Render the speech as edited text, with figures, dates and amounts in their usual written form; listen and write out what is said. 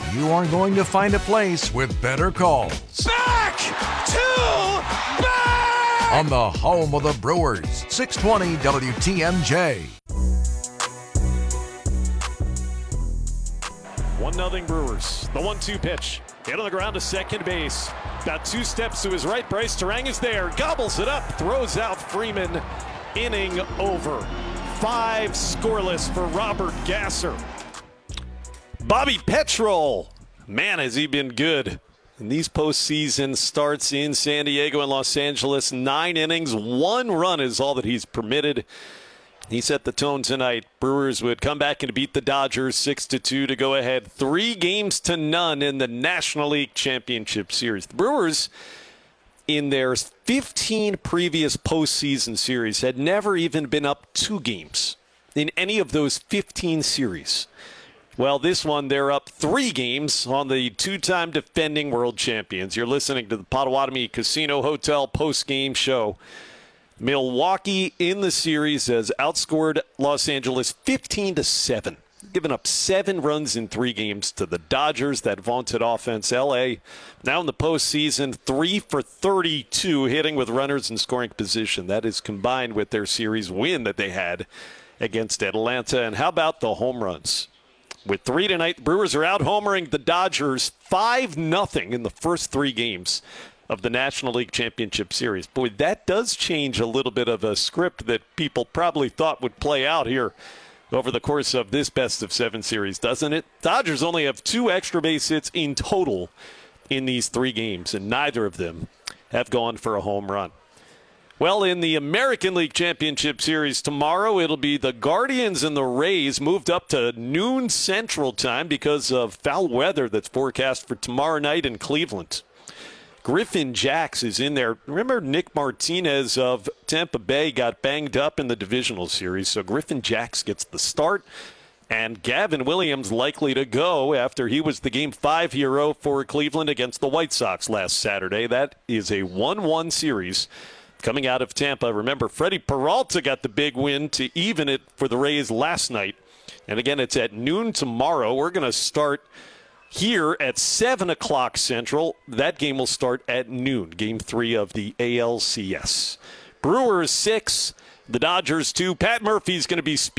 you are going to find a place with better calls. Back to back! On the home of the Brewers, 620 WTMJ. 1-0 Brewers. The 1-2 pitch. Hit on the ground to second base. About 2 steps to his right. Bryce Turang is there. Gobbles it up. Throws out Freeman. Inning over. 5 scoreless for Robert Gasser. Bobby Petrol. Man, has he been good. In these postseason starts in San Diego and Los Angeles. 9 innings, 1 run is all that he's permitted. He set the tone tonight. Brewers would come back and beat the Dodgers 6-2 to go ahead 3-0 in the National League Championship Series. The Brewers, in their 15 previous postseason series, had never even been up 2 games in any of those 15 series. Well, this one, they're up 3 games on the 2-time defending world champions. You're listening to the Potawatomi Casino Hotel post-game show. Milwaukee in the series has outscored Los Angeles 15-7, giving up 7 runs in 3 games to the Dodgers, that vaunted offense. L.A. now in the postseason, 3 for 32, hitting with runners in scoring position. That is combined with their series win that they had against Atlanta. And how about the home runs? With 3 tonight, the Brewers are out homering the Dodgers 5-0 in the first 3 games of the National League Championship Series. Boy, that does change a little bit of a script that people probably thought would play out here over the course of this best-of-7 series, doesn't it? Dodgers only have 2 extra base hits in total in these 3 games, and neither of them have gone for a home run. Well, in the American League Championship Series tomorrow, it'll be the Guardians and the Rays, moved up to noon Central Time because of foul weather that's forecast for tomorrow night in Cleveland. Griffin Jax is in there. Remember, Nick Martinez of Tampa Bay got banged up in the divisional series, so Griffin Jax gets the start. And Gavin Williams likely to go after he was the Game 5 hero for Cleveland against the White Sox last Saturday. That is a 1-1 series coming out of Tampa. Remember, Freddie Peralta got the big win to even it for the Rays last night. And again, it's at noon tomorrow. We're going to start here at 7 o'clock Central. That game will start at noon, Game 3 of the ALCS. Brewers 6, the Dodgers 2. Pat Murphy's going to be speaking.